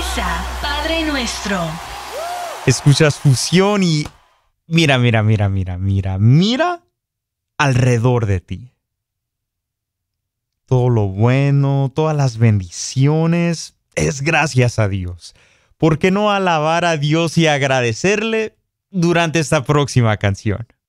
Sintoniza Padre Nuestro. Escuchas Fusión y mira alrededor de ti. Todo lo bueno, todas las bendiciones, es gracias a Dios. ¿Por qué no alabar a Dios y agradecerle durante esta próxima canción?